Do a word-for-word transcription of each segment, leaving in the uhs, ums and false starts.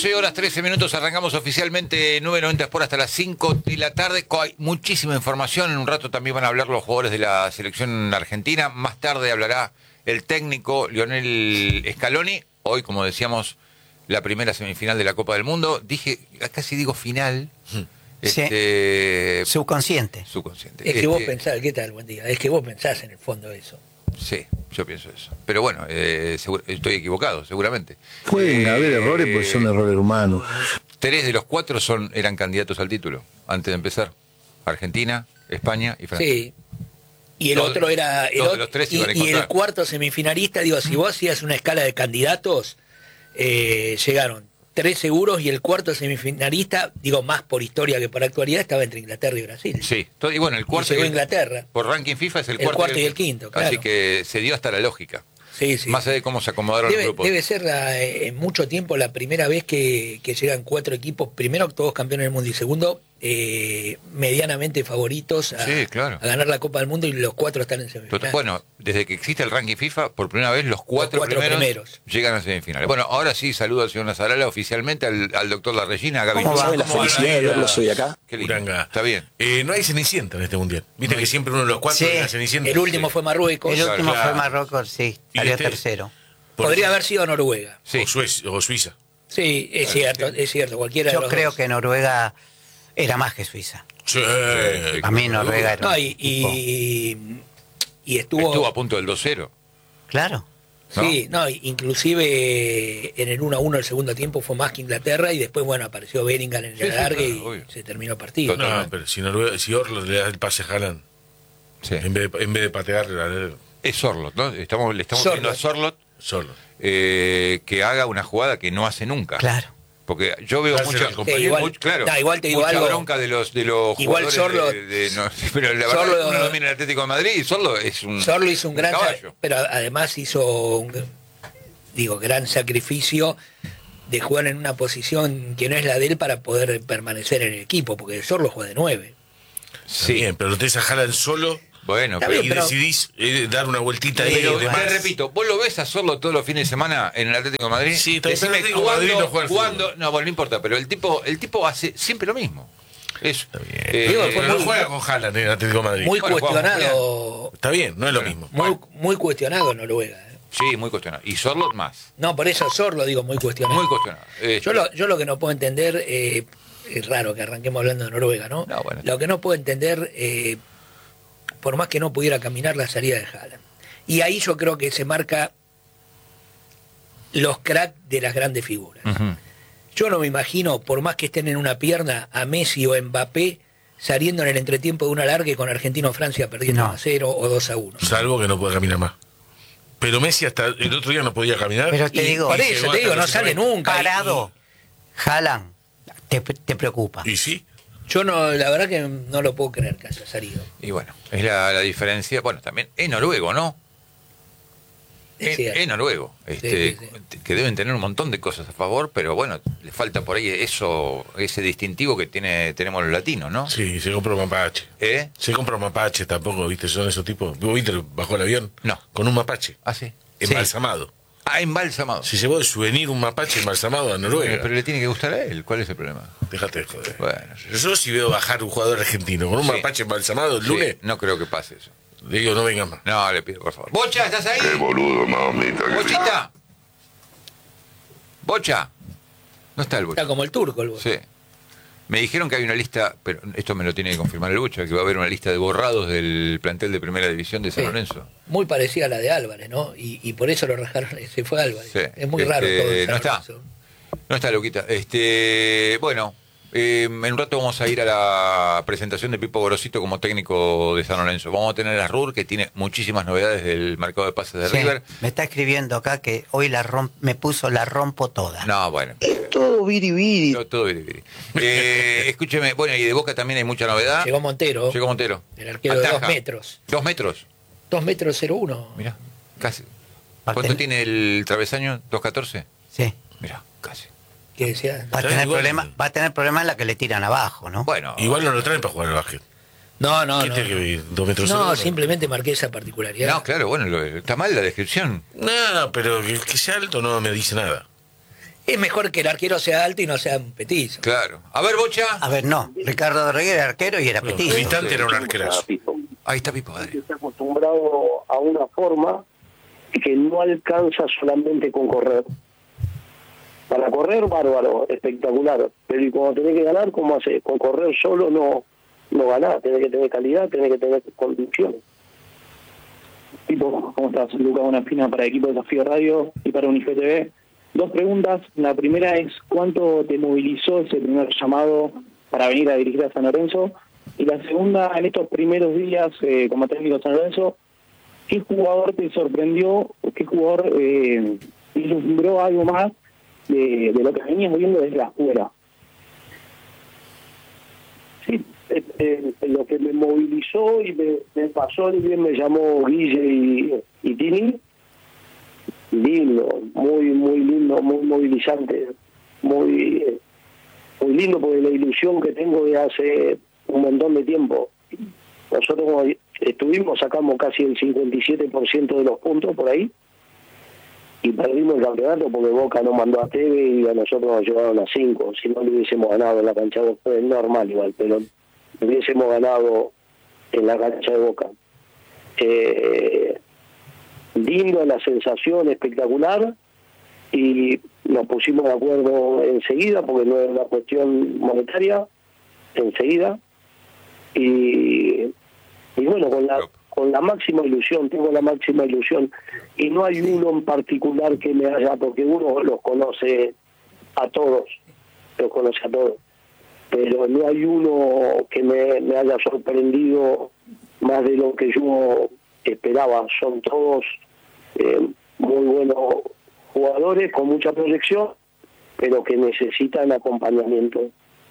doce horas trece minutos, arrancamos oficialmente nueve noventa por hasta las cinco de la tarde. Hay muchísima información, en un rato también van a hablar los jugadores de la selección argentina. Más tarde hablará el técnico Lionel Scaloni. Hoy, como decíamos, la primera semifinal de la Copa del Mundo. Dije, casi digo final. Este, sí. Subconsciente. Subconsciente. Es que este, vos pensás, ¿qué tal? Buen día. Es que vos pensás en el fondo eso. Sí, yo pienso eso. Pero bueno, eh, seguro, estoy equivocado, seguramente. Pueden eh, haber errores porque son errores humanos. Tres de los cuatro son eran candidatos al título, antes de empezar. Argentina, España y Francia. Sí. Y el Dos, otro era... El dos de los tres y, iban a y el encontrar. cuarto semifinalista, digo, si vos hacías una escala de candidatos, eh, llegaron tres seguros y el cuarto semifinalista, digo, más por historia que por actualidad, estaba entre Inglaterra y Brasil. Sí, todo, y bueno, el cuarto... Y llegó y el, Inglaterra. Por ranking FIFA es el, El cuarto, cuarto y el, y el quinto, claro. Así que se dio hasta la lógica. Sí, sí. Más allá de cómo se acomodaron debe, los grupos. Debe ser la, en mucho tiempo la primera vez que, que llegan cuatro equipos, primero todos campeones del mundo y segundo eh, medianamente favoritos a, sí, claro. a ganar la Copa del Mundo y los cuatro están en semifinales. Bueno, desde que existe el ranking FIFA, por primera vez los cuatro, los cuatro primeros, primeros llegan a semifinales. Bueno, ahora sí saludo al señor Nazarala oficialmente, al, al doctor La Regina, a Gaby. ¿Cómo va? La felicidad de verlo hoy acá. Qué lindo. Uranga. Está bien. Eh, no hay Cenicienta en este mundial. Viste no que siempre uno de los cuatro sí. es la Cenicienta. El último sí. fue Marruecos. El último claro. fue Marruecos, sí, salió este? tercero. Podría haber sido Noruega. Sí. O, Suez, o Suiza. Sí, es Ah, cierto, sí. es cierto. Cualquiera Yo de los creo dos. que Noruega era más que Suiza. Sí. A mí Noruega era No, un y, y, y estuvo... Estuvo a punto del dos cero. Claro. Sí, no, inclusive en el uno a uno el segundo tiempo fue más que Inglaterra y después, bueno, apareció Bellingham en el Sí, sí, alargue claro, y obvio. se terminó el partido. No, pero si, Noruega, si Orlo le da el pase a Haaland, Sí. en, vez de, en vez de patear, la- Es Sorlot, ¿no? Estamos, le estamos Sorlot. pidiendo a Sorlot solo. eh, que haga una jugada que no hace nunca. Claro. Porque yo veo Dársela mucha, al compañero. Sí, igual- much- claro, no, igual te digo mucha algo. bronca de los de los Igual jugadores Sorlot- de, de- no, pero la verdad Sorlot- es que uno domina el Atlético de Madrid y Sorlot es un Sorlo hizo un gran, caballo. pero además hizo un, digo, gran sacrificio de jugar en una posición que no es la de él para poder permanecer en el equipo, porque Sorlo juega de nueve. Sí, bien, pero lo tenés a Haaland solo Bueno, Está pero, bien, y pero- decidís eh, dar una vueltita ahí pero y demás. te repito, ¿vos lo ves a Sorlot todos los fines de semana en el Atlético de Madrid? Sí, está bien, Decime, pero el Atlético de Madrid ¿cuándo- no juega al cuándo- fútbol. no, bueno, no importa, pero el tipo el tipo hace siempre lo mismo. Eso. Está bien. Eh, Digo, pero fue no muy- juega con Haaland en el Atlético de Madrid. Muy Bueno, cuestionado, Está bien, no es lo mismo. muy, muy cuestionado Noruega. ¿eh? Sí, muy cuestionado. Y Sorlot más. No, por eso Sorlo digo muy cuestionado. Muy cuestionado. Eh, Yo lo, yo lo que no puedo entender, eh, es raro que arranquemos hablando de Noruega, ¿no? No, bueno. Lo que no puedo entender, eh, por más que no pudiera caminar, la salida de Haaland. Y ahí yo creo que se marca los cracks de las grandes figuras. Ujú. Yo no me imagino, por más que estén en una pierna, a Messi o Mbappé saliendo en el entretiempo de una larga y con Argentino-Francia perdiendo No. uno a cero o dos a uno. Salvo que no puede caminar más. Pero Messi hasta el otro día no podía caminar. Pero te Y digo, por y eso llegó te digo, hasta no los sale cincuenta. nunca. parado, Haaland, te, te preocupa. Y sí. Yo no, la verdad que no lo puedo creer que haya salido. Y bueno, es la, la diferencia. Bueno, también es noruego, ¿no? Es Es, cierto. es noruego. Este, Sí, sí, Que deben tener un montón de cosas a favor, pero bueno, le falta por ahí eso, ese distintivo que tiene tenemos los latinos, ¿no? Sí, se compró un mapache. ¿Eh? Se compró un mapache tampoco, ¿viste? Son esos tipos. ¿Vos viste bajó el avión? No. Con un mapache. Ah, sí. Embalsamado. Ah, embalsamado. Se llevó de souvenir un mapache embalsamado a Eh, Noruega. pero le tiene que gustar a él. ¿Cuál es el problema? Déjate de joder. Bueno, Yo si veo bajar un jugador argentino con un Sí. mapache embalsamado el sí, lunes, no creo que pase eso. le digo no vengas más. No, le pido, por favor. Bocha, ¿estás ahí? Qué boludo, mamita. que- Bochita. Bocha. No está el Bocha. Está como el turco el Bocha. Sí. Me dijeron que hay una lista, pero esto me lo tiene que confirmar el Bocha, que va a haber una lista de borrados del plantel de primera división de San Sí. Lorenzo. Muy parecida a la de Álvarez, ¿no? Y, y por eso lo rajaron, se fue Álvarez. Sí. Es muy Este, raro todo. en no San está. Lorenzo. No está, Luquita. Este, bueno, eh, en un rato vamos a ir a la presentación de Pipo Gorosito como técnico de San Lorenzo. Vamos a tener a Rur, que tiene muchísimas novedades del mercado de pases de Sí, River. me está escribiendo acá que hoy la romp, me puso la rompo toda. No, bueno. Todo biribiri. Todo, todo bien, bien. Eh, escúcheme, bueno, y de Boca también hay mucha novedad. Llegó Montero, Llegó Montero. el arquero de Ataja. dos metros. Dos metros. Dos metros cero uno. Mirá, casi. Va a ¿Cuánto ten- tiene el travesaño? ¿dos catorce? Sí. Mirá, casi. Que decía. Va a Está tener igual. problemas, va a tener problemas en la que le tiran abajo, ¿no? Bueno, Igual no lo traen para jugar al básquet. No, no, ¿Qué no. tiene que ver? ¿Dos metros No, cero? simplemente marqué esa particularidad. no, claro, bueno, lo- está mal la descripción. No, pero que, que sea alto no me dice nada. Es mejor que el arquero sea alto y no sea un petizo. Claro. A ver, Bocha. A ver, no. Ricardo Dorriguez era arquero y era petizo. Vitante era un arquerazo. Ahí está Pipo, Adri. Está acostumbrado a una forma que no alcanza solamente con correr. Para correr, bárbaro, espectacular. Pero y cuando tenés que ganar, ¿cómo haces? Con correr solo no, no ganás. Tenés que tener calidad, tenés que tener conducción. Tipo, ¿cómo estás? Lucas Bonafina para Equipo Desafío Radio y para Unife T V. Dos preguntas. La primera es, ¿cuánto te movilizó ese primer llamado para venir a dirigir a San Lorenzo? Y la segunda, en estos primeros días eh, como técnico de San Lorenzo, ¿qué jugador te sorprendió o qué jugador eh, vislumbró algo más de, de lo que venías viendo desde afuera? Sí, eh, eh, lo que me movilizó y me, me pasó el bien me llamó Guille y, y Tini. Lindo, muy, muy lindo, muy movilizante, muy, muy lindo porque la ilusión que tengo de hace un montón de tiempo. Nosotros como estuvimos, sacamos casi el cincuenta y siete por ciento de los puntos por ahí y perdimos el campeonato porque Boca no mandó a Teve y a nosotros nos llevaron a cinco. Si no, le hubiésemos ganado en la cancha de Boca, es normal igual, pero le hubiésemos ganado en la cancha de Boca. Eh, lindo, la sensación espectacular y nos pusimos de acuerdo enseguida porque no es una cuestión monetaria, enseguida. Y, y bueno, con la con la máxima ilusión, tengo la máxima ilusión y no hay uno en particular que me haya, porque uno los conoce a todos, los conoce a todos, pero no hay uno que me, me haya sorprendido más de lo que yo esperaba. Son todos eh, muy buenos jugadores con mucha proyección, pero que necesitan acompañamiento.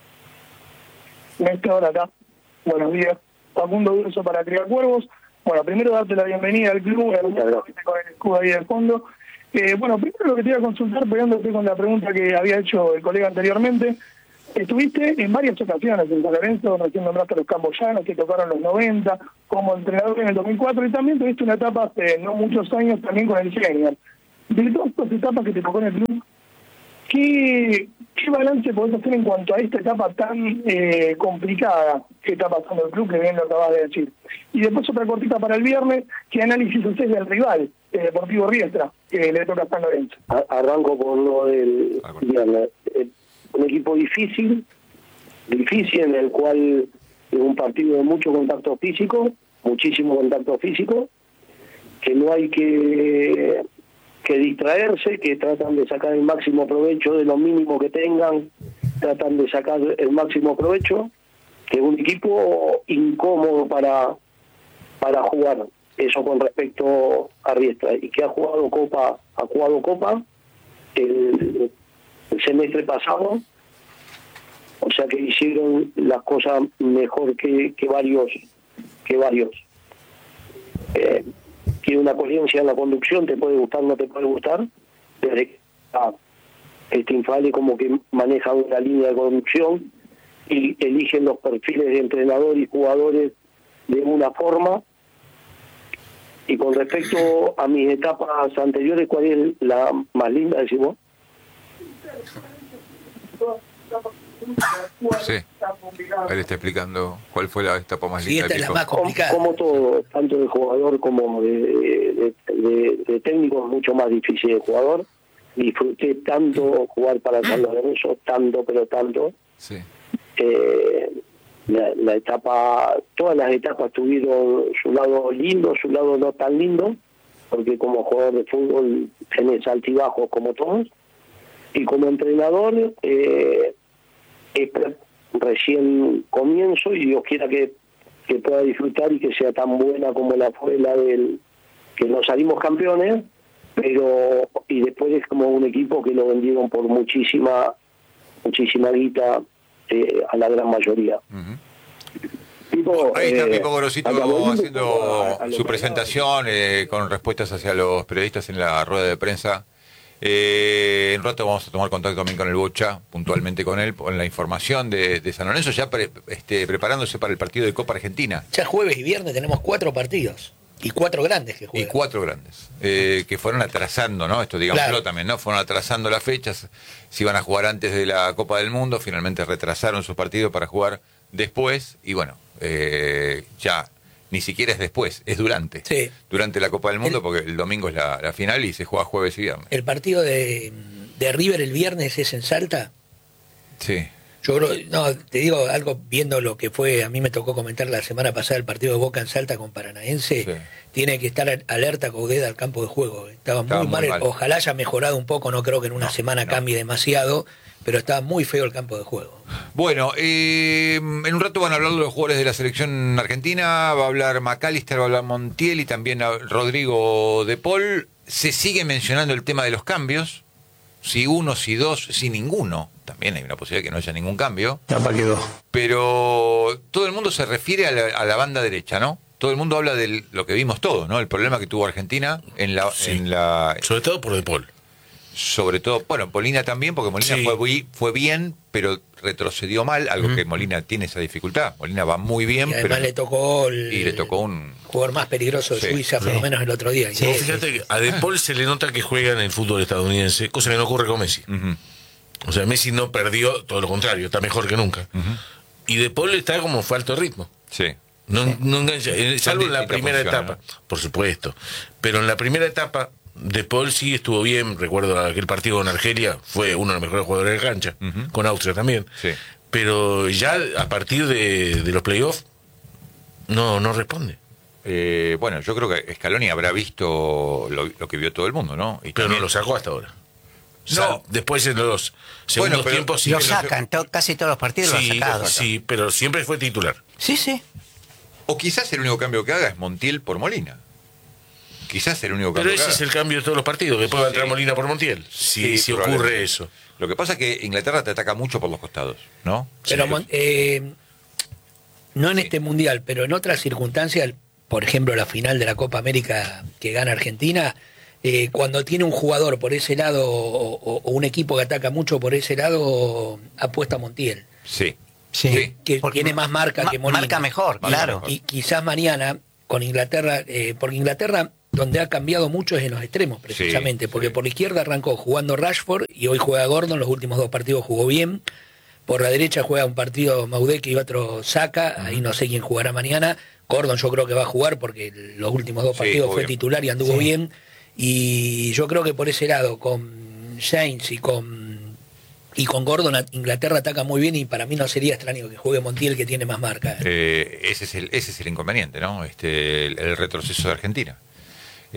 Néstor acá. Buenos días. Facundo Durso para Criar Cuervos. Bueno, primero darte la bienvenida al club, hermoso, con el escudo ahí de fondo. Eh, bueno, primero lo que te iba a consultar, pegándote con la pregunta que había hecho el colega anteriormente. Estuviste en varias ocasiones en San Lorenzo, recién nombraste a los camboyanos que tocaron los noventa, como entrenador en el dos mil cuatro, y también tuviste una etapa hace no muchos años también con el Senior. De todas estas etapas que te tocó en el club, ¿Qué, ¿qué balance podés hacer en cuanto a esta etapa tan eh, complicada que está pasando el club, que bien lo acabas de decir? Y después otra cortita para el viernes, ¿qué análisis haces del rival, el Deportivo Riestra, que le toca a San Lorenzo? Arranco con lo del viernes. Un equipo difícil, difícil en el cual es un partido de mucho contacto físico, muchísimo contacto físico, que no hay que... que distraerse, que tratan de sacar el máximo provecho de lo mínimo que tengan, tratan de sacar el máximo provecho, que es un equipo incómodo para para jugar, eso con respecto a Riestra, y que ha jugado Copa, ha jugado Copa el, el semestre pasado, o sea que hicieron las cosas mejor que, que varios, que varios. Eh, tiene una coherencia en la conducción, te puede gustar, no te puede gustar, desde que ah, este Infale como que maneja una línea de conducción y eligen los perfiles de entrenador y jugadores de una forma. Y con respecto a mis etapas anteriores, ¿cuál es la más linda, decimos? Sí, él está explicando cuál fue la etapa más Sí, linda. esta es la Pipo. más complicada. Como, como todo, tanto de jugador como de, de, de, de técnico, es mucho más difícil de jugador. Disfruté tanto jugar para San Lorenzo, tanto, pero tanto. Sí. Eh, la, la etapa, todas las etapas tuvieron su lado lindo, su lado no tan lindo, porque como jugador de fútbol tenés altibajos como todos. Y como entrenador, eh, es recién comienzo y Dios quiera que, que pueda disfrutar y que sea tan buena como la fue la del que nos salimos campeones, pero y después es como un equipo que lo vendieron por muchísima muchísima guita eh, a la gran mayoría. Uh-huh. Pipo, Ahí está eh, Pipo Gorosito acá volviendo haciendo a- a lo su que presentación eh, con respuestas hacia los periodistas en la rueda de prensa. Eh, en un rato vamos a tomar contacto también con el Bocha, puntualmente con él, con la información de, de San Lorenzo, ya pre- este, preparándose para el partido de Copa Argentina. Ya jueves y viernes tenemos cuatro partidos. Y cuatro grandes que Y juegan. cuatro grandes, eh, que fueron atrasando, ¿no? Esto digámoslo Claro. también, ¿no? Fueron atrasando las fechas, se iban a jugar antes de la Copa del Mundo, finalmente retrasaron sus partidos para jugar después, y bueno, eh, ya ni siquiera es después, es durante. Sí. Durante la Copa del Mundo, El- porque el domingo es la, la final y se juega jueves y viernes. El partido de, de River el viernes es en Salta. Sí. Yo creo, no, te digo algo viendo lo que fue, a mí me tocó comentar la semana pasada el partido de Boca en Salta con Paranaense, Sí. tiene que estar alerta Caudeda al campo de juego, estaba, Estaba muy, muy mal. mal. Ojalá haya mejorado un poco, no creo que en una No, semana no. cambie demasiado, pero estaba muy feo el campo de juego. Bueno, eh, en un rato van a hablar los jugadores de la selección argentina, va a hablar McAllister, va a hablar Montiel y también a Rodrigo de Paul. Se sigue mencionando el tema de los cambios, si uno, si dos, si ninguno. También hay una posibilidad de que no haya ningún cambio. Capaz quedó. Pero todo el mundo se refiere a la, a la banda derecha, ¿no? Todo el mundo habla de lo que vimos todos, ¿no? El problema que tuvo Argentina en la, Sí. en la Sobre todo por De Paul. sobre todo, bueno, Molina también, porque Molina Sí. fue, bui- fue bien, pero retrocedió mal, algo que Molina tiene esa dificultad. Molina va muy bien, Y además pero le tocó el, y le tocó un... jugador más peligroso de Sí, Suiza, por sí. lo menos el otro día. Sí, Y- Vos fíjate que a De Paul se le nota que juega en el fútbol estadounidense, cosa que no ocurre con Messi. Ujú. O sea, Messi no perdió, todo lo contrario, está mejor que nunca. Y De Paul está como falto de ritmo. Sí. No, no engancha, eh, salvo en la distintas primera posiciones, etapa, por supuesto. Pero en la primera etapa, De Paul sí estuvo bien. Recuerdo aquel partido con Argelia, fue uno de los mejores jugadores de cancha, Ujú. con Austria también. Sí. Pero ya a partir de, de los playoffs, no, no responde. Eh, bueno, yo creo que Scaloni habrá visto lo, lo que vio todo el mundo, ¿no? Y Pero también- no lo sacó hasta ahora. No. No. Después en los segundos Bueno, pero tiempos sí. Lo que no- sacan, to- casi todos los partidos Sí, lo han sacado. sí, pero siempre fue titular. Sí, sí. O quizás el único cambio que haga es Montiel por Molina. Quizás el único Pero cambio que ese haga. es el cambio de todos los partidos. Después va a entrar Sí. Molina por Montiel. Si, Sí, si probablemente. ocurre eso. Lo que pasa es que Inglaterra te ataca mucho por los costados, ¿no? Pero Sí. Mon- eh, no en Sí. este mundial, pero en otras circunstancias, por ejemplo la final de la Copa América que gana Argentina, eh, cuando tiene un jugador por ese lado o, o- o un equipo que ataca mucho por ese lado, apuesta a Montiel, Sí. Sí. Sí. que Porque tiene más marca ma- que Molina. Marca mejor, Marca claro. mejor. Y quizás mañana con Inglaterra, eh, porque Inglaterra donde ha cambiado mucho es en los extremos precisamente, Sí, porque sí. por la izquierda arrancó jugando Rashford y hoy juega Gordon, los últimos dos partidos jugó bien. Por la derecha juega un partido Maudeke y otro Saka, ahí no sé quién jugará mañana. Gordon yo creo que va a jugar porque los últimos dos Sí, partidos obvio. fue titular y anduvo Sí. bien. Y yo creo que por ese lado, con James y con y con Gordon, a- Inglaterra ataca muy bien y para mí no sería extraño que juegue Montiel, que tiene más marca. Eh, ese, es el, ese es el inconveniente, ¿no? Este, el, el retroceso de Argentina.